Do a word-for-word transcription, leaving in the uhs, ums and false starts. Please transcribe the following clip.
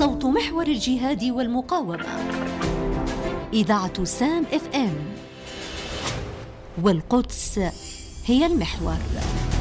صوت محور الجهاد والمقاومة. إذاعة سام اف ام، والقدس هي المحور.